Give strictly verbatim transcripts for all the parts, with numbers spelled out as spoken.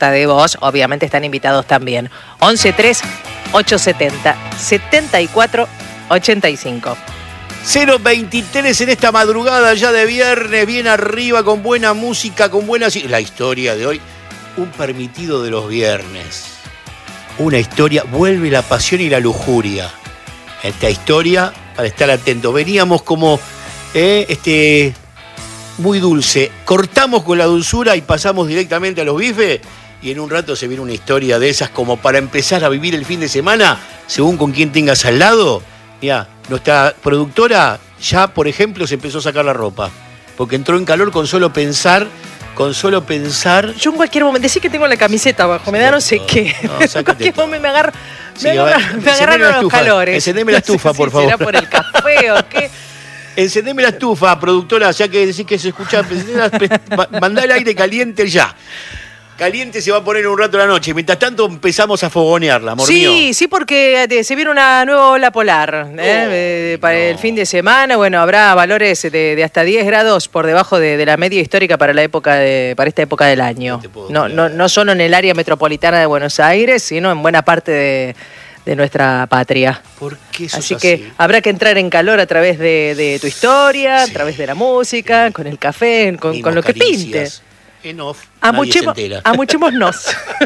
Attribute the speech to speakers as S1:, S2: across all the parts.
S1: nota de voz, obviamente están invitados también. once tres ochocientos setenta setenta y cuatro ochenta y cinco.
S2: cero veintitrés en esta madrugada ya de viernes, bien arriba, con buena música, con buenas... La historia de hoy, un permitido de los viernes. Una historia, vuelve la pasión y la lujuria. Esta historia, para estar atento. Veníamos como, eh, este, muy dulce. Cortamos con la dulzura y pasamos directamente a los bifes. Y en un rato se viene una historia de esas como para empezar a vivir el fin de semana, según con quién tengas al lado. Mirá, nuestra productora ya, por ejemplo, se empezó a sacar la ropa. Porque entró en calor con solo pensar, con solo pensar...
S1: Yo en cualquier momento, decí que tengo la camiseta abajo, me da no sé todo. qué. No, en cualquier todo. momento me, agarro,
S2: sí,
S1: me, agarra, me agarraron los calores.
S2: Encendeme la estufa, no sé por si favor.
S1: ¿Será por el café o qué?
S2: Encendeme la estufa, productora, ya que decís que se escucha. Mandá el aire caliente ya. Caliente se va a poner un rato la noche. Mientras tanto empezamos a fogonearla, amor
S1: sí,
S2: mío.
S1: Sí, sí, porque se viene una nueva ola polar ¿eh? Oh, eh, para no. el fin de semana. Bueno, habrá valores de, de hasta diez grados por debajo de, de la media histórica para la época de, para esta época del año. No, no, no solo en el área metropolitana de Buenos Aires, sino en buena parte de, de nuestra patria.
S2: ¿Por qué eso
S1: así
S2: es
S1: que
S2: así?
S1: Habrá que entrar en calor a través de, de tu historia, sí. a través de la música, sí. con el café, con, con lo que pinte.
S2: En off,
S1: Amuchemo, amuchémonos.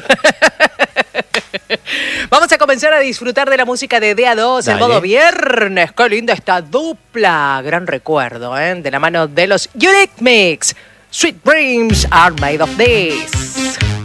S1: Vamos a comenzar a disfrutar de la música de D A dos, el modo viernes. Qué linda esta dupla. Gran recuerdo, ¿eh? De la mano de los Eurythmics. Sweet dreams are made of this.